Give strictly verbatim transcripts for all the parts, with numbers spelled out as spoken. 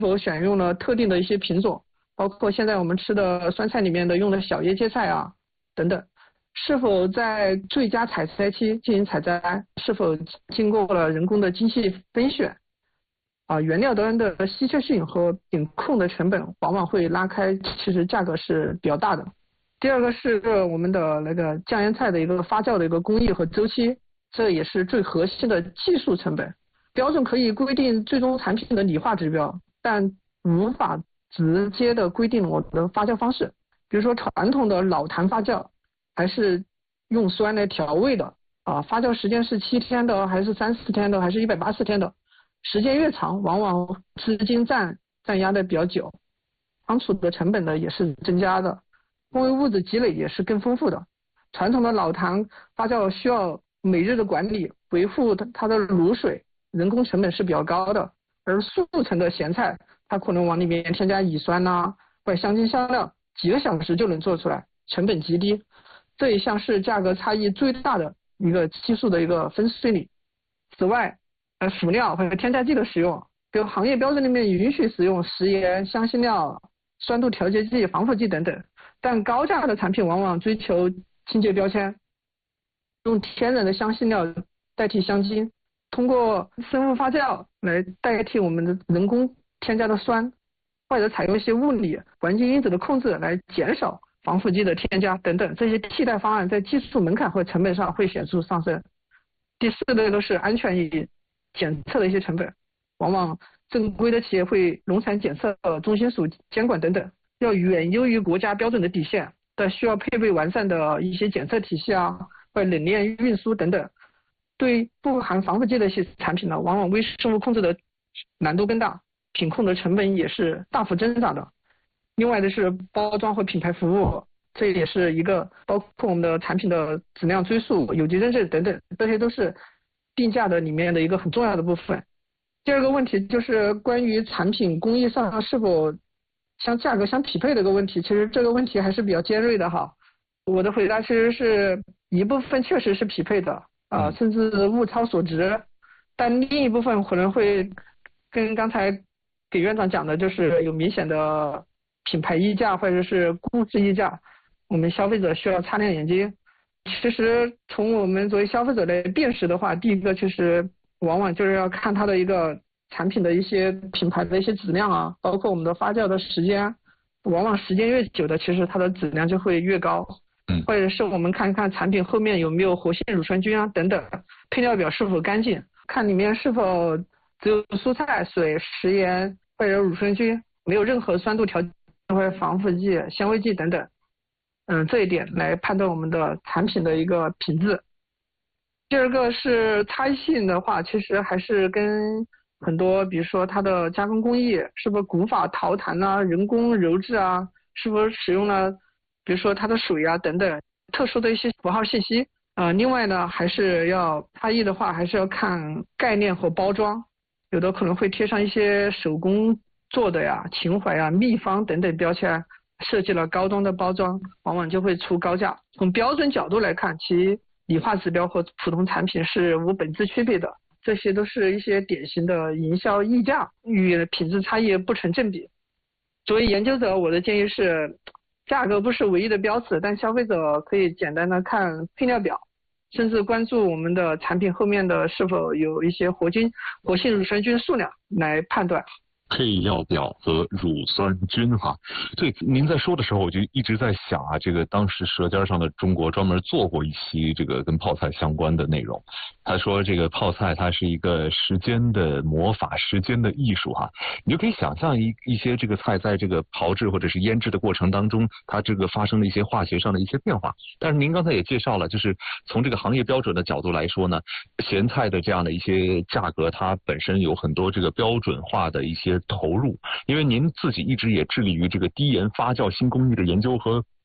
否选用了特定的一些品种，包括现在我们吃的酸菜里面的用的小叶芥菜啊等等，是否在最佳采摘期进行采摘，是否经过了人工的精细分选啊，原料端的稀缺性和品控的成本往往会拉开，其实价格是比较大的。第二个是我们的那个酱腌菜的一个发酵的一个工艺和周期，这也是最核心的技术成本。标准可以规定最终产品的理化指标，但无法直接的规定我的发酵方式。比如说传统的老坛发酵，还是用酸来调味的啊，发酵时间是七天的，还是三四天的，还是一百八十天的？时间越长，往往资金占占压的比较久，仓储的成本呢也是增加的。工业物质积累也是更丰富的。传统的老坛发酵需要每日的管理，维护它的卤水，人工成本是比较高的。而速成的咸菜，它可能往里面添加乙酸呐、啊，或者香精香料，几个小时就能做出来，成本极低。这一项是价格差异最大的一个技术的一个分水岭。此外，呃，辅料或者添加剂的使用，比如行业标准里面允许使用食盐、香辛料、酸度调节剂、防腐剂等等。但高价的产品往往追求清洁标签，用天然的香辛料代替香精，通过生物发酵来代替我们的人工添加的酸，或者采用一些物理环境因子的控制来减少防腐剂的添加等等，这些替代方案在技术门槛和成本上会显著上升。第四类都是安全与检测的一些成本，往往正规的企业会农产检测中心署监管等等，要远优于国家标准的底线，但需要配备完善的一些检测体系啊，或者冷链运输等等。对不含防腐剂的一些产品呢，往往微生物控制的难度更大，品控的成本也是大幅增长的。另外的是包装和品牌服务，这也是一个包括我们的产品的质量追溯、有机认证等等，这些都是定价的里面的一个很重要的部分。第二个问题就是关于产品工艺上是否相价格相匹配的一个问题，其实这个问题还是比较尖锐的哈。我的回答其实是一部分确实是匹配的啊、呃，甚至物超所值，但另一部分可能会跟刚才给院长讲的，就是有明显的品牌溢价或者是故事溢价，我们消费者需要擦亮眼睛。其实从我们作为消费者来辨识的话，第一个其实往往就是要看它的一个产品的一些品牌的一些质量啊，包括我们的发酵的时间，往往时间越久的，其实它的质量就会越高。嗯，或者是我们看一看产品后面有没有活性乳酸菌啊等等，配料表是否干净，看里面是否只有蔬菜、水、食盐或者乳酸菌，没有任何酸度调节或者防腐剂、香味剂等等。嗯，这一点来判断我们的产品的一个品质。第二个是差异性的话，其实还是跟很多，比如说它的加工工艺是不是古法陶坛啊、人工揉制啊，是否使用了比如说它的水啊等等特殊的一些符号信息啊、呃。另外呢，还是要差异的话，还是要看概念和包装，有的可能会贴上一些手工做的呀、情怀呀、秘方等等标签。设计了高端的包装，往往就会出高价。从标准角度来看，其理化指标和普通产品是无本质区别的，这些都是一些典型的营销溢价，与品质差异不成正比。作为研究者，我的建议是，价格不是唯一的标尺，但消费者可以简单的看配料表，甚至关注我们的产品后面的是否有一些活菌、活性乳酸菌数量来判断。 配料表和乳酸菌哈，对，您在说的时候，我就一直在想啊，这个当时《舌尖上的中国》专门做过一期这个跟泡菜相关的内容。他说这个泡菜它是一个时间的魔法，时间的艺术哈，你就可以想象一一些这个菜在这个炮制或者是腌制的过程当中，它这个发生了一些化学上的一些变化。但是您刚才也介绍了，就是从这个行业标准的角度来说呢，咸菜的这样的一些价格，它本身有很多这个标准化的一些投入，因为您自己一直也致力于这个低盐发酵新工艺的研究和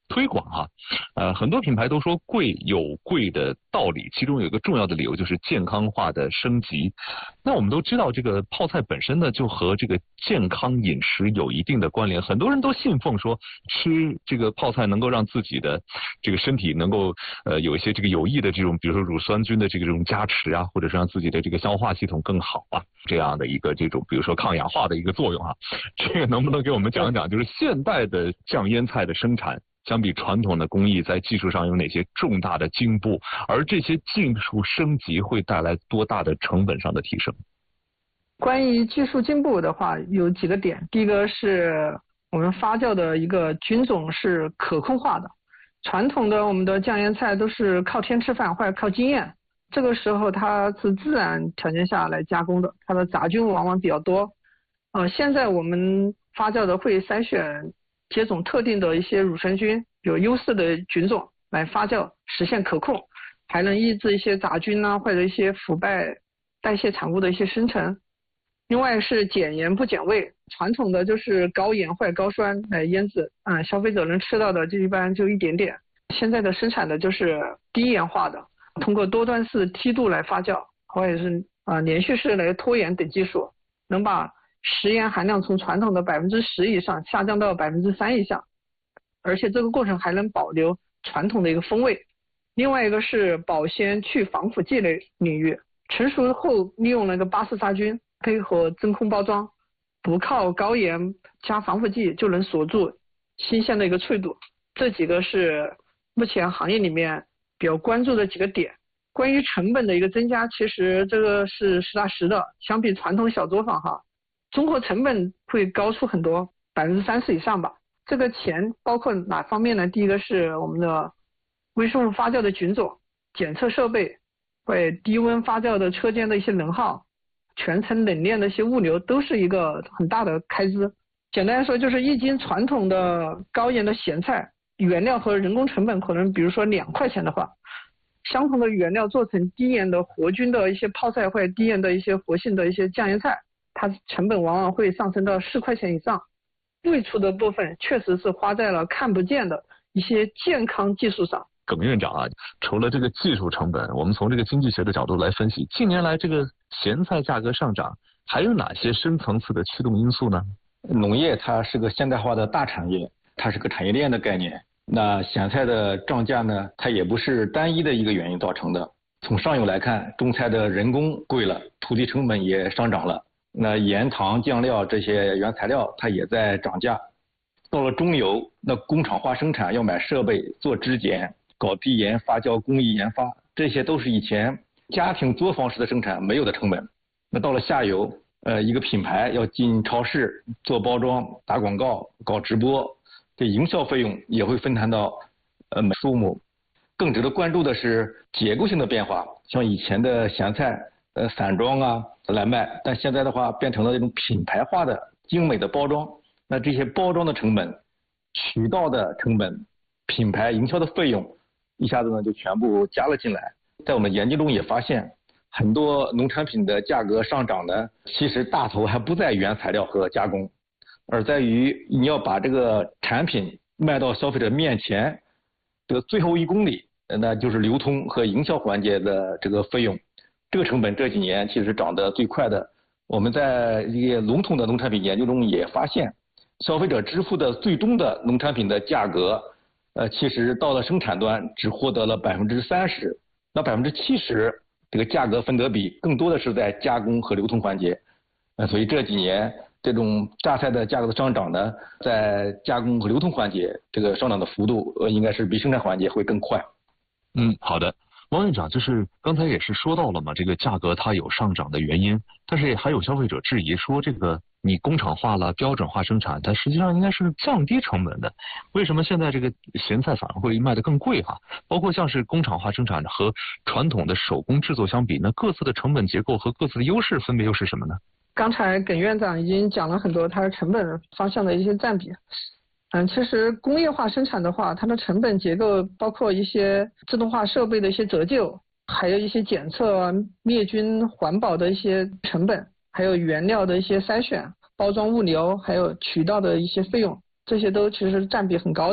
推广啊，呃，很多品牌都说贵有贵的道理，其中有一个重要的理由就是健康化的升级。那我们都知道，这个泡菜本身呢，就和这个健康饮食有一定的关联。很多人都信奉说，吃这个泡菜能够让自己的这个身体能够呃有一些这个有益的这种，比如说乳酸菌的这个这种加持啊，或者是让自己的这个消化系统更好啊，这样的一个这种，比如说抗氧化的一个作用啊。这个能不能给我们讲讲，就是现代的酱腌菜的生产？相比传统的工艺，在技术上有哪些重大的进步？而这些技术升级会带来多大的成本上的提升？ 关于技术进步的话，有几个点。第一个是我们发酵的一个菌种是可控化的。传统的我们的酱腌菜都是靠天吃饭或者靠经验，这个时候它是自然条件下来加工的，它的杂菌往往比较多。呃，现在我们发酵的会筛选接种特定的一些乳酸菌，有优势的菌种来发酵，实现可控，还能抑制一些杂菌啊或者一些腐败代谢产物的一些生成。另外是减盐不减味，传统的就是高盐或者高酸来腌制，啊、嗯，消费者能吃到的就一般就一点点。现在的生产的就是低盐化的，通过多段式梯度来发酵，或者是啊、呃、连续式来脱盐等技术，能把食盐含量从传统的百分之十以上下降到百分之三以下，而且这个过程还能保留传统的一个风味。另外一个是保鲜去防腐剂类领域，成熟后利用那个巴氏杀菌，配合真空包装，不靠高盐加防腐剂就能锁住新鲜的一个脆度。这几个是目前行业里面比较关注的几个点。关于成本的一个增加，其实这个是实打实的，相比传统小作坊哈。综合成本会高出很多，百分之三十以上吧。这个钱包括哪方面呢？第一个是我们的微生物发酵的菌种、检测设备，会低温发酵的车间的一些能耗、全程冷链的一些物流，都是一个很大的开支。简单来说，就是一斤传统的高盐的咸菜，原料和人工成本可能比如说两块钱的话，相同的原料做成低盐的活菌的一些泡菜或者低盐的一些活性的一些酱腌菜，它成本往往会上升到四块钱以上。未出的部分确实是花在了看不见的一些健康技术上。 耿院长啊，除了这个技术成本，我们从这个经济学的角度来分析，近年来这个咸菜价格上涨，还有哪些深层次的驱动因素呢？ 农业它是个现代化的大产业，它是个产业链的概念。那咸菜的涨价呢，它也不是单一的一个原因造成的。从上游来看，种菜的人工贵了，土地成本也上涨了。那盐、糖、酱料这些原材料它也在涨价。到了中游，那工厂化生产要买设备、做质检、搞低盐发酵工艺研发，这些都是以前家庭作坊式的生产没有的成本。那到了下游，呃，一个品牌要进超市做包装、打广告、搞直播，这营销费用也会分摊到呃数目。更值得关注的是结构性的变化，像以前的咸菜呃散装啊来卖，但现在的话变成了这种品牌化的精美的包装。那这些包装的成本、渠道的成本、品牌营销的费用，一下子呢就全部加了进来。在我们研究中也发现，很多农产品的价格上涨呢，其实大头还不在原材料和加工，而在于你要把这个产品卖到消费者面前，这个最后一公里，那就是流通和营销环节的这个费用。这个成本这几年其实涨得最快的。我们在一个笼统的农产品研究中也发现，消费者支付的最终的农产品的价格，呃，其实到了生产端只获得了百分之三十，那百分之七十这个价格分得比更多的是在加工和流通环节。呃，所以这几年这种榨菜的价格的上涨呢，在加工和流通环节这个上涨的幅度，呃，应该是比生产环节会更快。 嗯，好的。王院长，就是刚才也是说到了嘛，这个价格它有上涨的原因，但是还有消费者质疑说，这个你工厂化了、标准化生产，它实际上应该是降低成本的，为什么现在这个咸菜反而会卖得更贵哈？包括像是工厂化生产和传统的手工制作相比，那各自的成本结构和各自的优势分别又是什么呢？ 刚才耿院长已经讲了很多它的成本方向的一些占比。嗯，其实工业化生产的话，它的成本结构包括一些自动化设备的一些折旧，还有一些检测、灭菌、环保的一些成本，还有原料的一些筛选、包装物流，还有渠道的一些费用，这些都其实占比很高的。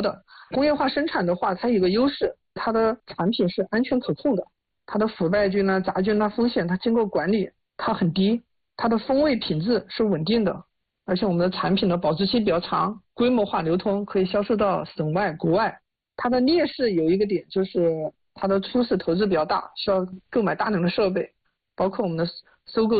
工业化生产的话，它有个优势，它的产品是安全可控的，它的腐败菌啊、杂菌啊风险它经过管理它很低，它的风味品质是稳定的，而且我们的产品的保质期比较长，规模化流通，可以销售到省外国外。它的劣势有一个点就是它的初始投资比较大，需要购买大量的设备，包括我们的收购